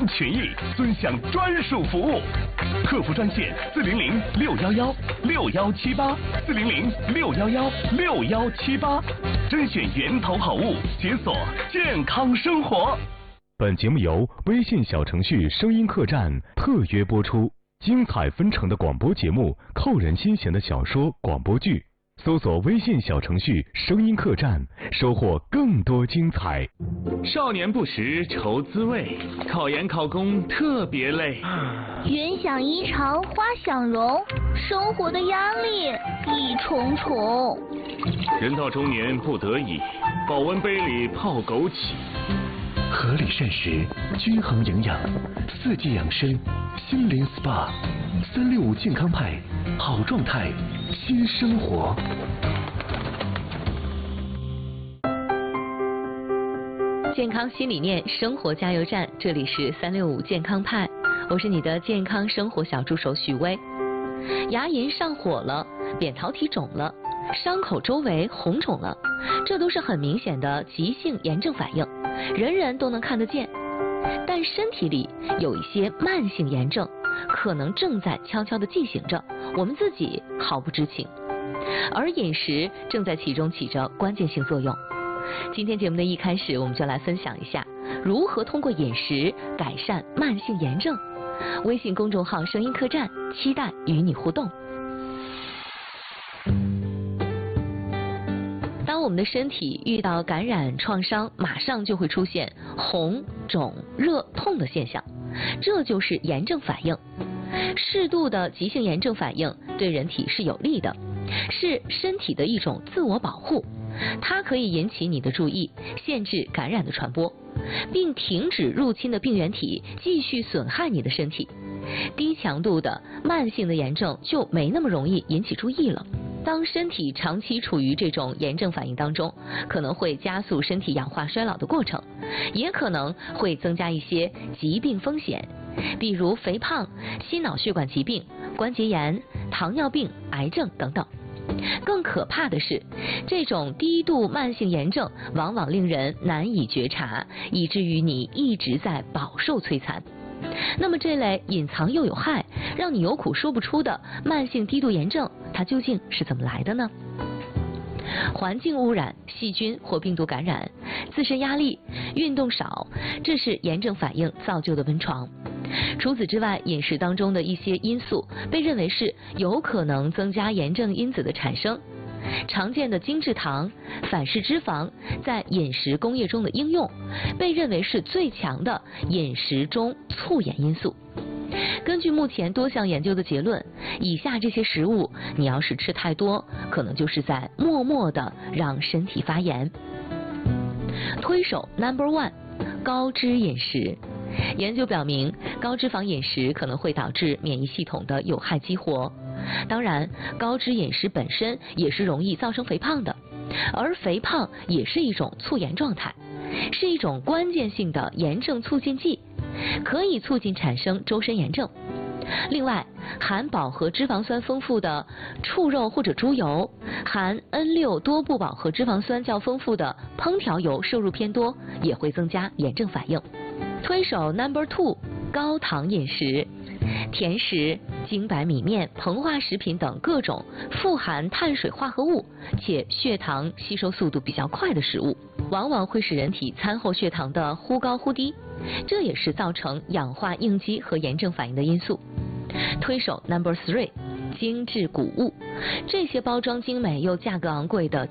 群益尊享专属服务，客服专线400-611-6118，400-611-6118，甄选源头好物，解锁健康生活。本节目由微信小程序声音客栈特约播出，精彩纷呈的广播节目，扣人心弦的小说广播剧。搜索微信小程序声音客栈，收获更多精彩。少年不识愁滋味，考研考公特别累。 云想衣裳花想容，生活的压力一重重。 人到中年不得已，保温杯里泡枸杞。合理膳食，均衡营养，四季养生，心灵 SPA，365健康派，好状态，新生活。 健康新理念，生活加油站，这里是365健康派，我是你的健康生活小助手许巍。牙龈上火了，扁桃体肿了，伤口周围红肿了，这都是很明显的急性炎症反应，人人都能看得见。但身体里有一些慢性炎症，可能正在悄悄地进行着，我们自己毫不知情，而饮食正在其中起着关键性作用。今天节目的一开始，我们就来分享一下如何通过饮食改善慢性炎症。微信公众号声音客栈，期待与你互动。当我们的身体遇到感染创伤，马上就会出现红、肿、热、痛的现象，这就是炎症反应。适度的急性炎症反应对人体是有利的，是身体的一种自我保护，它可以引起你的注意，限制感染的传播，并停止入侵的病原体继续损害你的身体。低强度的慢性的炎症就没那么容易引起注意了。当身体长期处于这种炎症反应当中，可能会加速身体氧化衰老的过程，也可能会增加一些疾病风险，比如肥胖、心脑血管疾病、关节炎、糖尿病、癌症等等。更可怕的是，这种低度慢性炎症往往令人难以觉察，以至于你一直在饱受摧残。那么这类隐藏又有害，让你有苦说不出的慢性低度炎症，它究竟是怎么来的呢？环境污染、细菌或病毒感染、自身压力、运动少，这是炎症反应造就的温床。除此之外，饮食当中的一些因素被认为是有可能增加炎症因子的产生。常见的精制糖、反式脂肪在饮食工业中的应用，被认为是最强的饮食中促炎因素。根据目前多项研究的结论，以下这些食物你要是吃太多，可能就是在默默的让身体发炎。推手 No.1， 高脂饮食。研究表明，高脂肪饮食可能会导致免疫系统的有害激活。当然，高脂饮食本身也是容易造成肥胖的，而肥胖也是一种促炎状态，是一种关键性的炎症促进剂，可以促进产生周身炎症。另外，含饱和脂肪酸丰富的畜肉或者猪油，含 N6 多不饱和脂肪酸较丰富的烹调油摄入偏多，也会增加炎症反应。推手 No.2， 高糖饮食。甜食、精白米面、膨化食品等各种富含碳水化合物且血糖吸收速度比较快的食物，往往会使人体餐后血糖的忽高忽低，这也是造成氧化应激和炎症反应的因素。推手 No.3， 精致谷物。这些包装精美又价格昂贵的